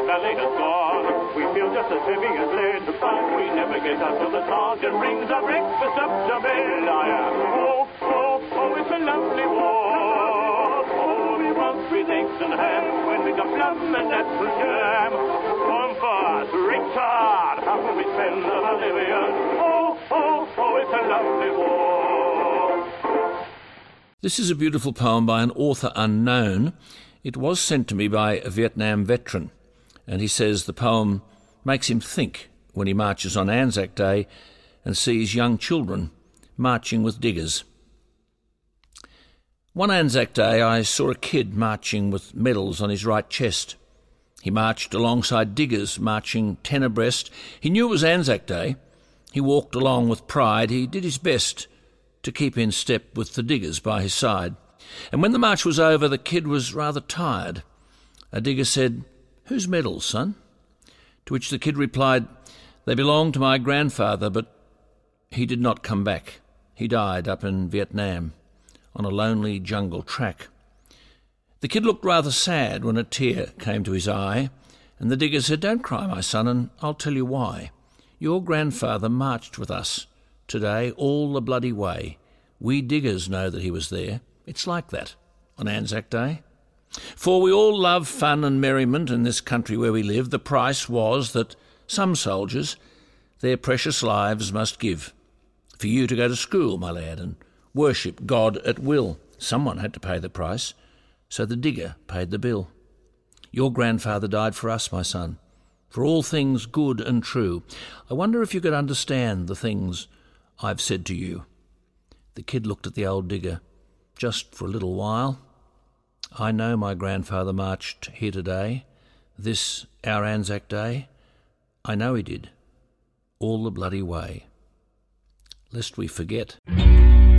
our latest song. We feel just as heavy as lead, but we never get up till the sergeant rings our breakfast up to bed. Oh, oh, oh, it's a lovely war. Oh, we want with eggs and ham when we got plum and apple jam. One for us, Richard, how can we spend the Bolivian? Oh, oh, oh, it's a lovely war. This is a beautiful poem by an author unknown. It was sent to me by a Vietnam veteran, and he says the poem makes him think when he marches on Anzac Day and sees young children marching with diggers. One Anzac Day I saw a kid marching with medals on his right chest. He marched alongside diggers marching 10 abreast. He knew it was Anzac Day. He walked along with pride. He did his best to keep in step with the diggers by his side. And when the march was over, the kid was rather tired. A digger said, "Whose medals, son?" To which the kid replied, "They belong to my grandfather, but he did not come back. He died up in Vietnam on a lonely jungle track." The kid looked rather sad when a tear came to his eye, and the digger said, "Don't cry, my son, and I'll tell you why. Your grandfather marched with us today all the bloody way. We diggers know that he was there. It's like that on Anzac Day. For we all love fun and merriment in this country where we live. The price was that some soldiers their precious lives must give. For you to go to school, my lad, and worship God at will. Someone had to pay the price, so the digger paid the bill. Your grandfather died for us, my son, for all things good and true. I wonder if you could understand the things I've said to you." The kid looked at the old digger just for a little while. "I know my grandfather marched here today, this our Anzac Day. I know he did, all the bloody way. Lest we forget."